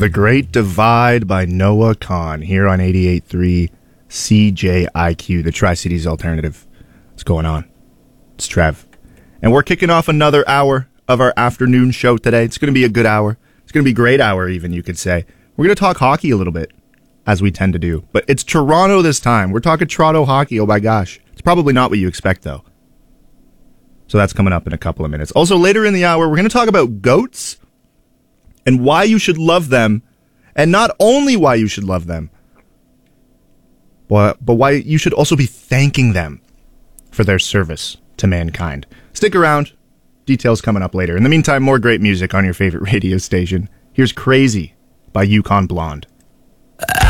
The Great Divide by Noah Kahan here on 88.3 CJIQ, the Tri-Cities Alternative. What's going on? It's Trev. And we're kicking off another hour of our afternoon show today. It's going to be a good hour. It's going to be a great hour, even, you could say. We're going to talk hockey a little bit, as we tend to do. But it's Toronto this time. We're talking Toronto hockey. Oh, my gosh. It's probably not what you expect, though. So that's coming up in a couple of minutes. Also, later in the hour, we're going to talk about goats and why you should love them, and not only why you should love them, but why you should also be thanking them for their service to mankind. Stick around. Details coming up later. In the meantime, more great music on your favorite radio station. Here's Crazy by Yukon Blonde.